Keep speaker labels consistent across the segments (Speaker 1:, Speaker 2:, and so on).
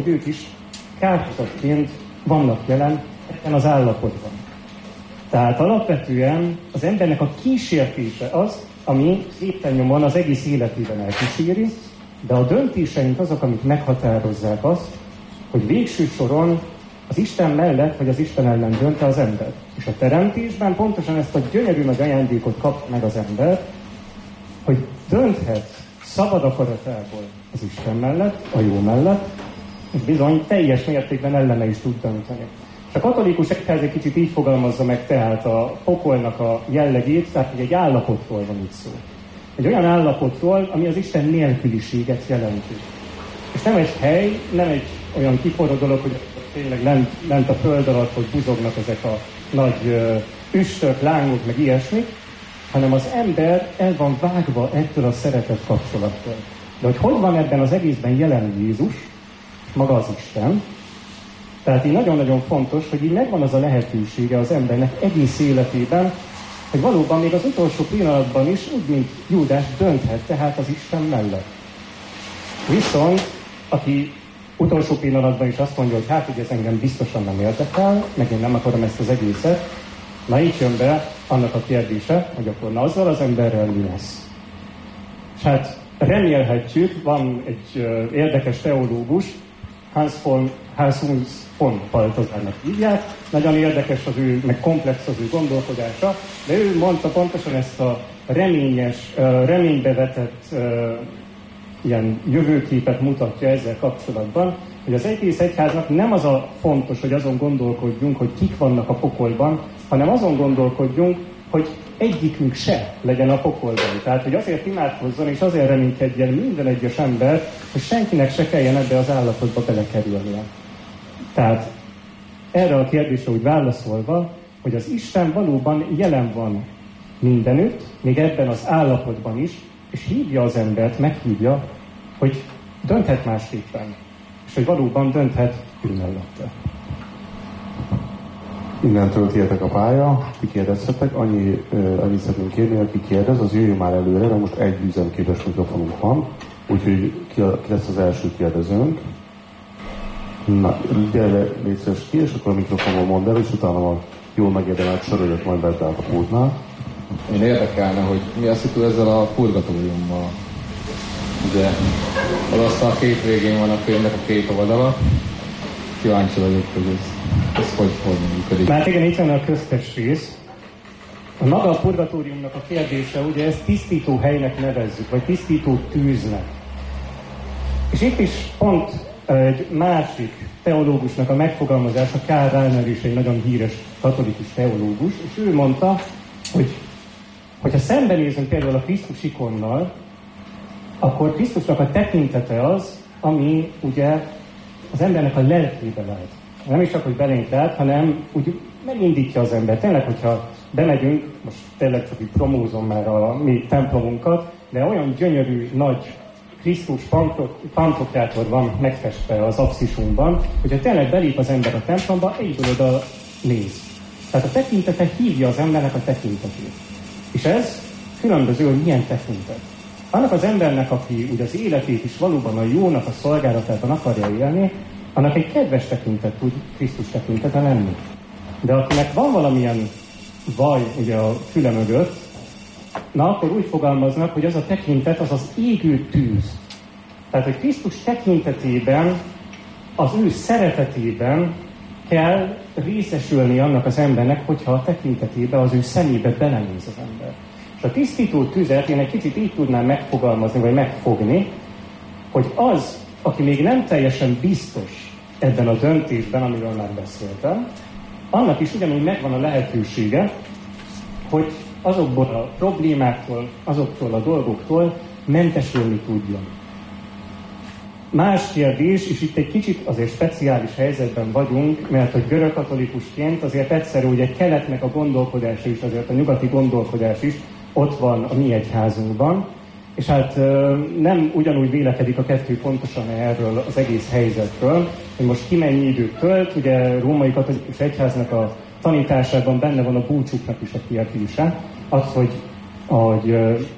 Speaker 1: hogy ők is kárhozatként vannak jelen ebben az állapotban. Tehát alapvetően az embernek a kísértése az, ami szépen nyomon az egész életében elkíséri, de a döntéseink azok, amik meghatározzák azt, hogy végső soron az Isten mellett, vagy az Isten ellen dönt az ember. És a teremtésben pontosan ezt a gyönyörű nagy ajándékot kap meg az ember, hogy dönthet szabad akaratából az Isten mellett, a jó mellett, és bizony teljes mértékben ellene is tud dönteni. És a katolikus egyház egy kicsit így fogalmazza meg tehát a pokolnak a jellegét, tehát hogy egy állapotról van itt szó. Egy olyan állapotról, ami az Isten nélküliséget jelenti. És nem egy hely, nem egy olyan kiforró dolog, hogy tényleg lent a föld alatt, hogy buzognak ezek a nagy üstök, lángok, meg ilyesmik, hanem az ember el van vágva ettől a szeretet kapcsolattól. De hogy van ebben az egészben jelen Jézus, maga az Isten, tehát így nagyon-nagyon fontos, hogy így megvan az a lehetősége az embernek egész életében, hogy valóban még az utolsó pillanatban is, úgy mint Júdás, dönthet tehát az Isten mellett. Viszont, aki utolsó pillanatban is azt mondja, hogy hát, hogy ez engem biztosan nem érdekel, meg én nem akarom ezt az egészet, na így jön be annak a kérdése, hogy akkor na azzal az emberrel mi lesz. És hát remélhetjük, van egy érdekes teológus, Hans von Balthasarnak hívják, nagyon érdekes az ő, meg komplex az ő gondolkodása, de ő mondta pontosan ezt a reménybe vetett ilyen jövőképet mutatja ezzel kapcsolatban, hogy az egész egyháznak nem az a fontos, hogy azon gondolkodjunk, hogy kik vannak a pokolban, hanem azon gondolkodjunk, hogy egyikünk se legyen a pokolban. Tehát, hogy azért imádkozzon és azért reménykedjen minden egyes ember, hogy senkinek se kelljen ebbe az állapotba belekerülnie. Tehát erre a kérdésre úgy válaszolva, hogy az Isten valóban jelen van mindenütt, még ebben az állapotban is, és hívja az embert, meghívja, hogy dönthet másképpen, és hogy valóban dönthet ő mellette.
Speaker 2: Innentől tiétek a pálya, ti kérdezhetek, annyit szeretnénk kérni, aki kérdez, az jöjjön már előre, mert most egy üzemképes mikrofonunk van, úgyhogy ki lesz az első kérdezőnk. Na, gyere, légy szíves ki, és akkor a mikrofonon mondd el, és utána a jól megérdemelt soroljat majd vedd át a pultnál.
Speaker 3: Én érdekelne, hogy mi azt hiszem ezzel a purgatóriummal. Ugye, aztán a két végén van a könyvnek a két oldala. Kíváncsi vagyok, hogy ez hogy működik.
Speaker 1: Már igen, itt van a köztes rész. A maga a purgatóriumnak a kérdése, ugye ezt tisztító helynek nevezzük, vagy tisztító tűznek. És itt is pont egy másik teológusnak a megfogalmazása, Karl Rahner is egy nagyon híres katolikus teológus, és ő mondta, hogyha szembenézünk például a Krisztus ikonnal, akkor Krisztusnak a tekintete az, ami ugye az embernek a lelkébe lát. Nem is csak, hogy belénk lát, hanem úgy megindítja az ember. Tényleg, hogyha bemegyünk, most tényleg csak így promózom már a mi templomunkat, de olyan gyönyörű, nagy Krisztus pantokrátor van megfestve az apszisunkban, hogyha tényleg belép az ember a templomba, egyből oda néz. Tehát a tekintete hívja az embernek a tekintetét. És ez különböző, hogy milyen tekintet. Annak az embernek, aki ugye az életét is valóban a jónak a szolgálatában akarja élni, annak egy kedves tekintet tud Krisztus tekintete lenni. De akinek van valamilyen vaj ugye a füle mögött, na akkor úgy fogalmaznak, hogy az a tekintet az az égő tűz. Tehát, hogy Krisztus tekintetében, az ő szeretetében kell részesülni annak az embernek, hogyha a tekintetébe, az ő szemébe belenéz az ember. És a tisztító tüzet én egy kicsit így tudnám megfogalmazni, vagy megfogni, hogy az, aki még nem teljesen biztos ebben a döntésben, amiről már beszéltem, annak is ugyanúgy megvan a lehetősége, hogy azokból a problémáktól, azoktól a dolgoktól mentesülni tudjon. Más kérdés, és itt egy kicsit azért speciális helyzetben vagyunk, mert hogy görögkatolikusként azért egyszerű, ugye keletnek a gondolkodása is, azért a nyugati gondolkodás is ott van a mi egyházunkban, és hát nem ugyanúgy vélekedik a kettő pontosan erről az egész helyzetről, hogy most ki mennyi időt tölt, ugye római katolikus egyháznak a tanításában benne van a búcsúknak is a kérdése, az, hogy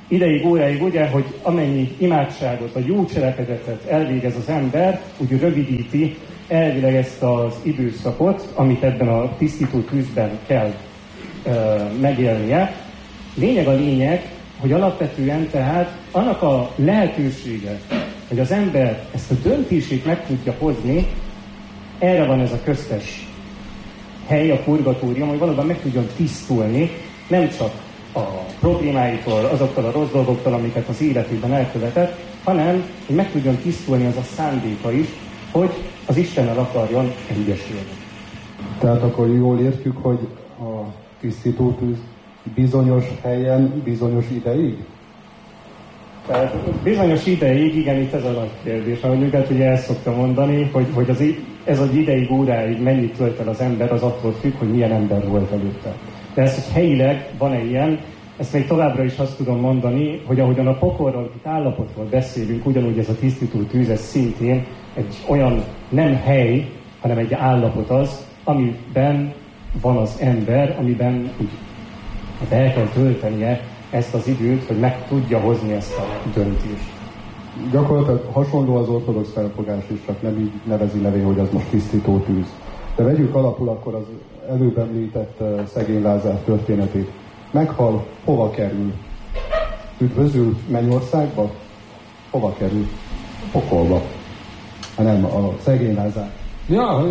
Speaker 1: ideig, óráig, ugye, hogy amennyi imádságot, vagy jó cselekedetet elvégez az ember, úgy rövidíti elvileg ezt az időszakot, amit ebben a tisztító tűzben kell megélnie. Lényeg a lényeg, hogy alapvetően tehát annak a lehetősége, hogy az ember ezt a döntését meg tudja hozni, erre van ez a köztes hely, a purgatórium, hogy valóban meg tudjon tisztulni, nem csak a problémáitól, azoktól a rossz dolgoktól, amiket az életében elkövetett, hanem hogy meg tudjon tisztulni az a szándéka is, hogy az Istennel akarjon egyesülni.
Speaker 4: Tehát akkor jól értjük, hogy a tisztítótűz bizonyos helyen, bizonyos ideig?
Speaker 1: Tehát bizonyos ideig, igen, itt ez a nagy kérdés. Ahogy őket ugye el szokta mondani, hogy ez az ideig, óráig mennyit tölt el az ember, az attól függ, hogy milyen ember volt előtte. De ez, hogy helyileg van-e ilyen, ezt még továbbra is azt tudom mondani, hogy ahogyan a pokolról, itt állapotról beszélünk, ugyanúgy ez a tisztító tűz, ez szintén egy olyan nem hely, hanem egy állapot az, amiben van az ember, amiben úgy el kell töltenie ezt az időt, hogy meg tudja hozni ezt a döntést.
Speaker 4: Gyakorlatilag hasonló az ortodox felfogás is, csak nem így nevezi nevé, hogy az most tisztító tűz. De vegyük alapul akkor az előbb említett szegény Lázár történetét. Meghal, hova kerül? Üdvözül Mennyországba? Hova kerül? Pokolba. Nem, a szegény Lázár. Ja,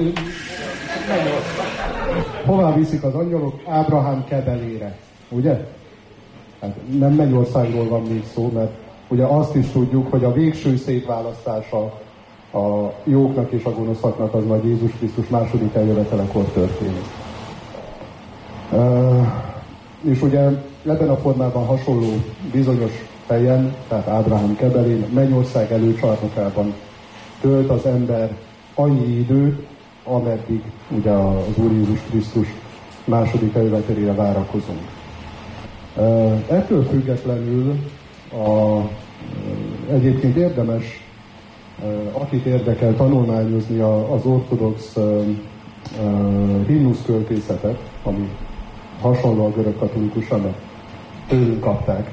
Speaker 4: hová viszik az angyalok? Ábrahám kebelére. Ugye? Hát nem Mennyországról van még szó, mert ugye azt is tudjuk, hogy a végső szétválasztása a jóknak és a gonoszaknak az majd Jézus Krisztus második eljövetelekor történik. És ugye ebben a formában hasonló bizonyos helyen, tehát Ábrahám kebelén, Mennyország előcsarnokában tölt az ember annyi időt, ameddig ugye az Úr Jézus Krisztus második eljövetelére várakozunk. Ettől függetlenül egyébként érdemes, akit érdekel, tanulmányozni az ortodox himnuszköltészetet, ami hasonló a görög katolikusra, mert tőlünk kapták.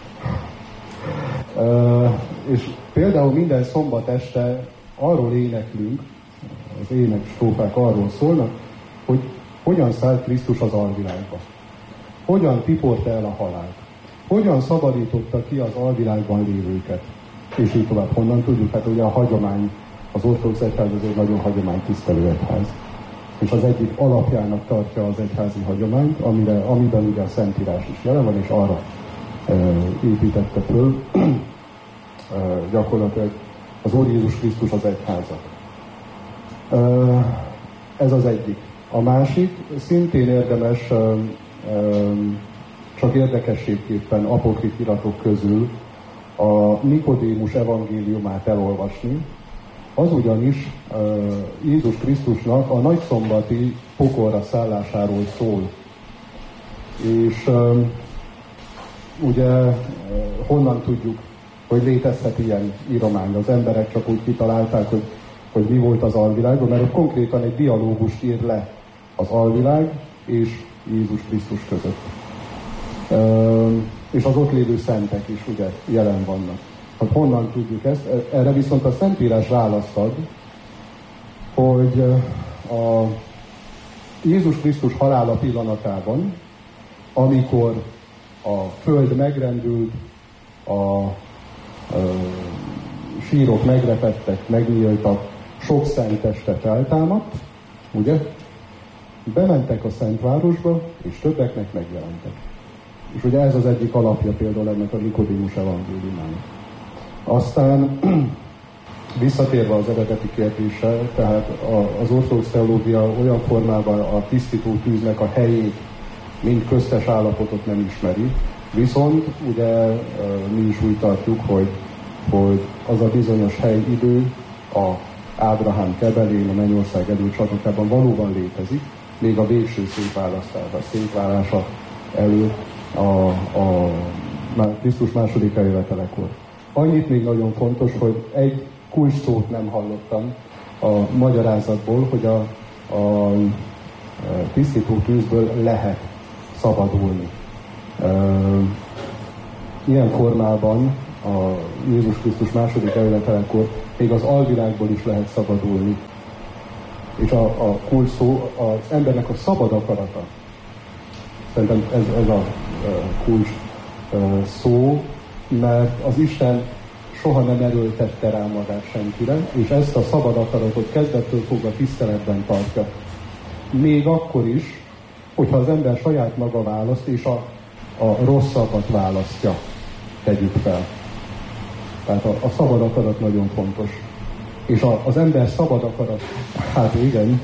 Speaker 4: És például minden szombat este arról éneklünk, az énekstrófák arról szólnak, hogy hogyan szállt Krisztus az alvilágba. Hogyan tiporta el a halált. Hogyan szabadította ki az alvilágban lévőket. És így tovább. Honnan tudjuk? Hát ugye a hagyomány, az ortodox egyház az egy nagyon hagyománytisztelő egyház. És az egyik alapjának tartja az egyházi hagyományt, amiben ugye a Szentírás is jelen van, és arra építette föl gyakorlatilag az Úr Jézus Krisztus az egyházat. Ez az egyik. A másik, szintén érdemes csak érdekességképpen apokrif iratok közül a Nikodémus evangéliumát elolvasni. Az ugyanis Jézus Krisztusnak a nagyszombati pokolra szállásáról szól. És ugye honnan tudjuk, hogy létezhet ilyen íromány. Az emberek csak úgy kitalálták, hogy mi volt az alvilágban, mert ott konkrétan egy dialógust ír le az alvilág és Jézus Krisztus között. És az ott lévő szentek is ugye jelen vannak. Hát honnan tudjuk ezt? Erre viszont a Szentírás választ ad, hogy a Jézus Krisztus halála pillanatában, amikor a föld megrendült, a sírok megrepedtek, megnyíltak, sok szenteste feltámadt, ugye? Bementek a Szentvárosba, és többeknek megjelentek. És ugye ez az egyik alapja például ennek a Nikodémus evangéliumának. Aztán visszatérve az eredeti kérdésre, tehát az ortodox teológia olyan formában a tisztító tűznek a helyét, mint köztes állapotot nem ismeri, viszont ugye mi is úgy tartjuk, hogy az a bizonyos helyidő a Ábrahám kebelén, a Mennyország előcsarnokában valóban létezik, még a végső szétválása előtt a Krisztus második eljövetelekor. Annyit még nagyon fontos, hogy egy kulcsszót nem hallottam a magyarázatból, hogy a tisztító tűzből lehet szabadulni. ilyen formában a Jézus Krisztus második eljövetelekor még az alvilágból is lehet szabadulni. És a kulcs szó az embernek a szabad akarata. Szerintem ez a kulcs szó, mert az Isten soha nem erőltette rá magát senkire, és ezt a szabad akaratot kezdettől fogva tiszteletben tartja. Még akkor is, hogyha az ember saját maga választ, és a rosszabbat választja, tegyük fel. Tehát a szabad akarat nagyon fontos. És az ember szabad akarat, hát igen,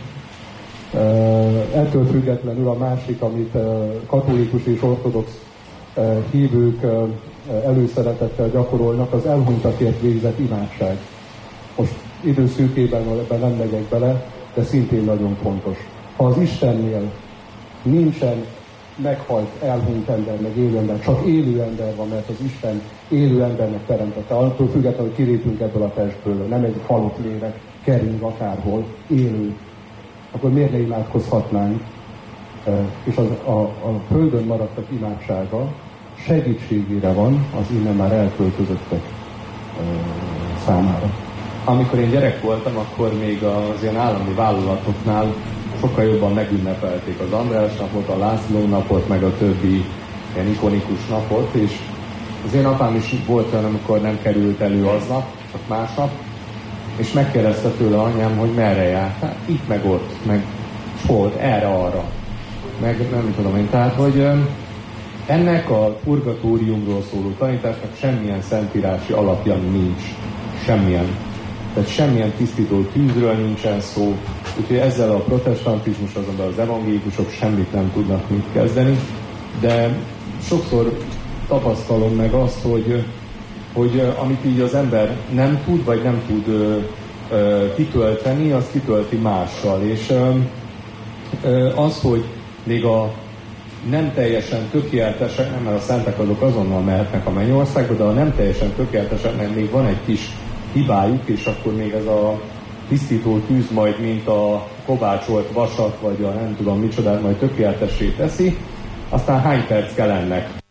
Speaker 4: ettől függetlenül a másik, amit katolikus és ortodox hívők előszeretettel gyakorolnak, az elhunytakért végzett imádság. Most időszűkében ebben nem megyek bele, de szintén nagyon fontos. Ha az Istennél nincsen meghalt, elhunyt ember, meg élő ember, csak élő ember van, mert az Isten élő embernek teremtette. Attól függetlenül, hogy kilépünk ebből a testből, nem egy halott lélek kering akárhol, élő. Akkor miért ne imádkozhatnánk? És a földön maradtak imádsága segítségére van az innen már elköltözöttek számára.
Speaker 3: Amikor én gyerek voltam, akkor még az ilyen állami vállalatoknál sokkal jobban megünnepelték az András napot, a László napot, meg a többi ilyen ikonikus napot, és az én apám is volt olyan, amikor nem került elő aznap, csak másnap, és megkérdezte tőle anyám, hogy merre járt. Hát itt meg ott, meg hol, erre-arra, meg nem tudom én. Tehát, hogy ennek a purgatóriumról szóló tanításnak semmilyen szentírási alapja nincs. Semmilyen. Tehát semmilyen tisztító tűzről nincsen szó. Úgyhogy ezzel a protestantizmus, azonban az evangélikusok semmit nem tudnak mit kezdeni. De sokszor tapasztalom meg azt, hogy amit így az ember nem tud, vagy nem tud kitölteni, az kitölti mással. És az, hogy még a nem teljesen tökéletesek, nem, mert a szentek azok azonnal mehetnek a mennyországba, de a nem teljesen tökéleteseknek még van egy kis hibájuk, és akkor még ez a tisztító tűz majd, mint a kovácsolt vasat, vagy a nem tudom micsodát majd tökéletessé teszi, aztán hány perc kell ennek?